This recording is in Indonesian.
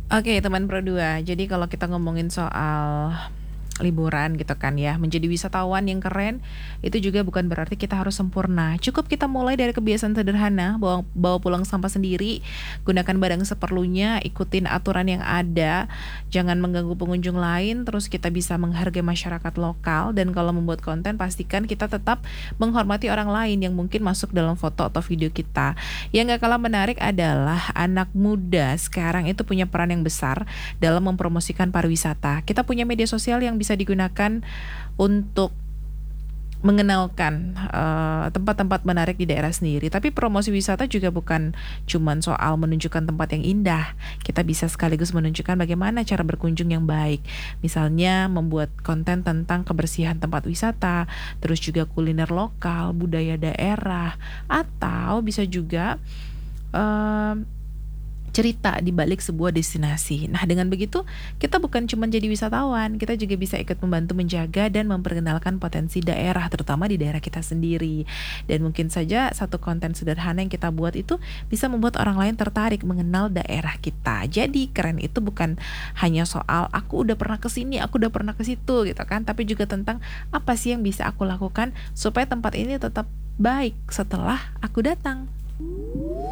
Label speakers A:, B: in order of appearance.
A: Oke, teman Pro 2. Jadi kalau kita ngomongin soal liburan gitu kan ya, menjadi wisatawan yang keren itu juga bukan berarti kita harus sempurna. Cukup kita mulai dari kebiasaan sederhana, bawa bawa pulang sampah sendiri, gunakan barang seperlunya, ikutin aturan yang ada, jangan mengganggu pengunjung lain, terus kita bisa menghargai masyarakat lokal dan kalau membuat konten pastikan kita tetap menghormati orang lain yang mungkin masuk dalam foto atau video kita. Yang gak kalah menarik adalah anak muda sekarang itu punya peran yang besar dalam mempromosikan pariwisata. Kita punya media sosial yang bisa digunakan untuk mengenalkan tempat-tempat menarik di daerah sendiri. Tapi promosi wisata juga bukan cuman soal menunjukkan tempat yang indah. Kita bisa sekaligus menunjukkan bagaimana cara berkunjung yang baik. Misalnya membuat konten tentang kebersihan tempat wisata, terus juga kuliner lokal, budaya daerah, atau bisa juga em, cerita di balik sebuah destinasi. Nah, dengan begitu kita bukan cuma jadi wisatawan, kita juga bisa ikut membantu menjaga dan memperkenalkan potensi daerah, terutama di daerah kita sendiri. Dan mungkin saja satu konten sederhana yang kita buat itu bisa membuat orang lain tertarik mengenal daerah kita. Jadi keren itu bukan hanya soal aku udah pernah ke sini, aku udah pernah ke situ gitu kan, tapi juga tentang apa sih yang bisa aku lakukan supaya tempat ini tetap baik setelah aku datang.